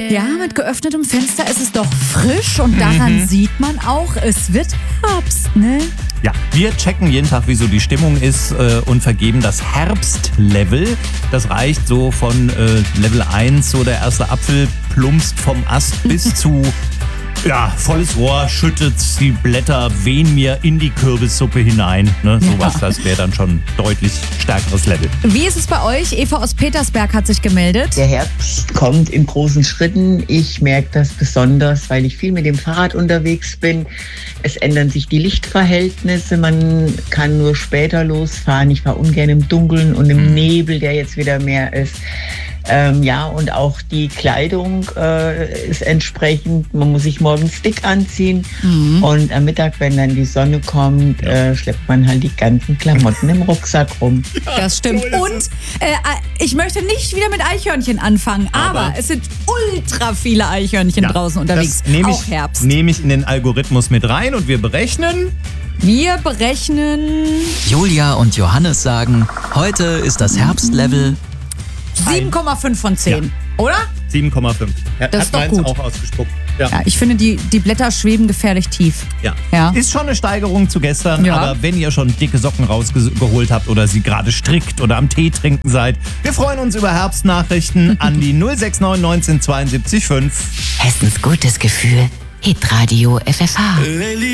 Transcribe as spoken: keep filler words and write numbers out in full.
Ja, mit geöffnetem Fenster ist es doch frisch und daran mhm. sieht man auch, es wird Herbst, ne? Ja, wir checken jeden Tag, wie so die Stimmung ist äh, und vergeben das Herbstlevel. Das reicht so von äh, Level eins, so der erste Apfel plumpst vom Ast bis zu ja, volles Rohr, schüttet die Blätter, wehen mir in die Kürbissuppe hinein. Ne? Sowas, ja. Das wäre dann schon deutlich stärkeres Level. Wie ist es bei euch? Eva aus Petersberg hat sich gemeldet. Der Herbst kommt in großen Schritten. Ich merke das besonders, weil ich viel mit dem Fahrrad unterwegs bin. Es ändern sich die Lichtverhältnisse. Man kann nur später losfahren. Ich fahre ungern im Dunkeln und im Nebel, der jetzt wieder mehr ist. Ähm, ja, und auch die Kleidung äh, ist entsprechend. Man muss sich morgens dick anziehen mhm. und am Mittag, wenn dann die Sonne kommt, ja. äh, schleppt man halt die ganzen Klamotten im Rucksack rum. Ja, das stimmt. So und äh, ich möchte nicht wieder mit Eichhörnchen anfangen, aber, aber es sind ultra viele Eichhörnchen ja, draußen unterwegs. Das nehme ich, auch Herbst. Nehme ich in den Algorithmus mit rein und wir berechnen... Wir berechnen... Julia und Johannes sagen, heute ist das Herbstlevel... sieben Komma fünf von zehn, ja. Oder? sieben Komma fünf. Ja, das ist doch gut. Auch ausgespuckt. Ja. Ja, ich finde, die, die Blätter schweben gefährlich tief. Ja. ja. Ist schon eine Steigerung zu gestern, ja. aber wenn ihr schon dicke Socken rausgeholt habt oder sie gerade strickt oder am Tee trinken seid, wir freuen uns über Herbstnachrichten an die null sechs neun neunzehn zweiundsiebzig fünf. Hessens gutes Gefühl. Hitradio F F H.